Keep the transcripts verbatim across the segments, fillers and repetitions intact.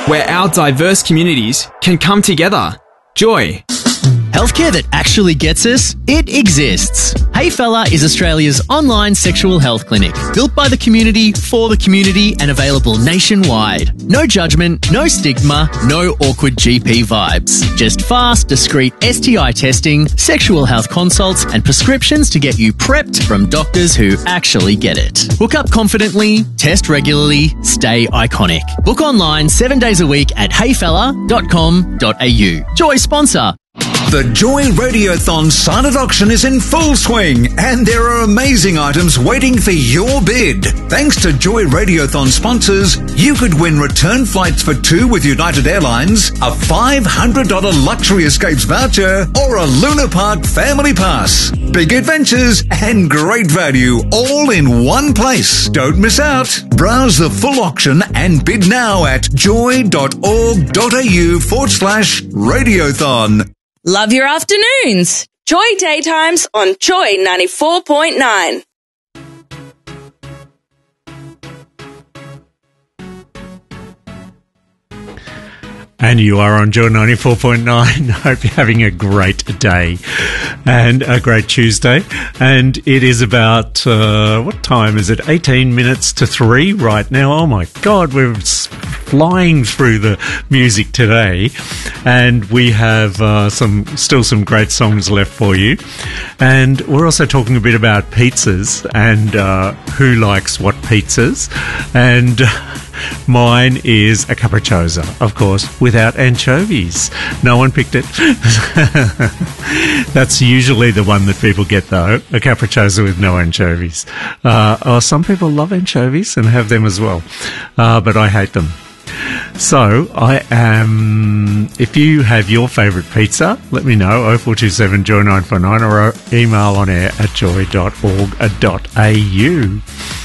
where our diverse communities can come together. Joy. Healthcare that actually gets us, it exists. Hey Fella is Australia's online sexual health clinic, built by the community, for the community, and available nationwide. No judgment, no stigma, no awkward G P vibes. Just fast, discreet S T I testing, sexual health consults, and prescriptions to get you prepped from doctors who actually get it. Book up confidently, test regularly, stay iconic. Book online seven days a week at hey fella dot com dot a u. Joy sponsor. The Joy Radiothon silent auction is in full swing and there are amazing items waiting for your bid. Thanks to Joy Radiothon sponsors, you could win return flights for two with United Airlines, a five hundred dollars luxury escapes voucher, or a Luna Park family pass. Big adventures and great value all in one place. Don't miss out. Browse the full auction and bid now at joy.org.au forward slash radiothon. Love your afternoons. Joy Daytimes on Joy ninety-four point nine. And you are on Joy ninety-four point nine. Hope you're having a great day and a great Tuesday. And it is about, uh, what time is it? eighteen minutes to three right now. Oh my God, we're flying through the music today. And we have uh, some still some great songs left for you. And we're also talking a bit about pizzas and uh, who likes what pizzas. And mine is a capricciosa, of course, without anchovies. No one picked it. That's usually the one that people get, though, a capricciosa with no anchovies. Uh, oh, some people love anchovies and have them as well, uh, but I hate them. So, I am, if you have your favourite pizza, let me know, oh four two seven joy nine four nine, or email on air at joy dot org dot a u.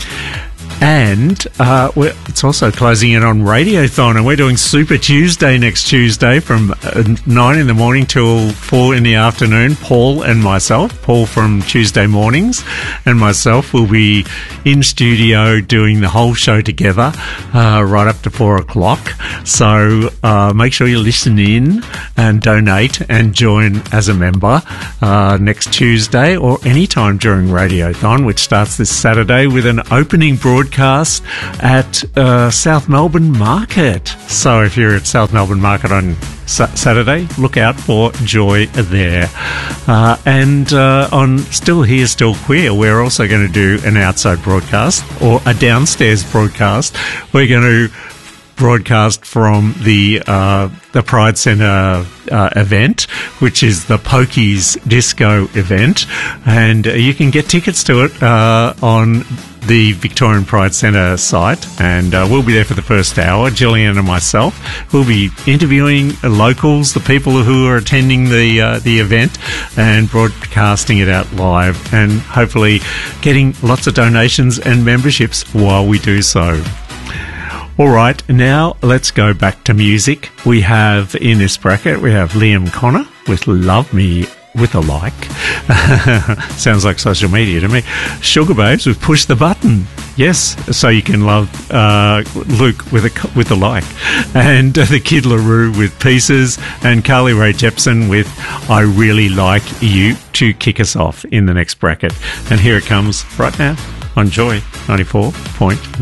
And uh, we're, it's also closing in on Radiothon, and we're doing Super Tuesday next Tuesday from uh, nine in the morning till four in the afternoon. Paul and myself, Paul from Tuesday mornings, and myself will be in studio doing the whole show together uh, right up to four o'clock. So uh, make sure you listen in and donate and join as a member uh, next Tuesday or any time during Radiothon, which starts this Saturday with an opening broadcast at uh, South Melbourne Market. So if you're at South Melbourne Market on sa- Saturday, look out for Joy there. Uh, and uh, on Still Here, Still Queer, we're also going to do an outside broadcast or a downstairs broadcast. We're going to broadcast from the uh, the Pride Centre uh, event, which is the Pokies Disco event, and uh, you can get tickets to it uh, on the Victorian Pride Centre site, and uh, we'll be there for the first hour. Gillian and myself will be interviewing locals, the people who are attending the uh, the event, and broadcasting it out live, and hopefully getting lots of donations and memberships while we do so. All right, now let's go back to music. We have in this bracket, we have Liam Connor with Love Me with a Like. Sounds like social media to me. Sugar Babes with Push the Button. Yes, so you can love uh, Luke with a with a like. And uh, the Kid Larue with Pieces, and Carly Rae Jepsen with I Really Like You to kick us off in the next bracket. And here it comes right now on Joy ninety-four point nine.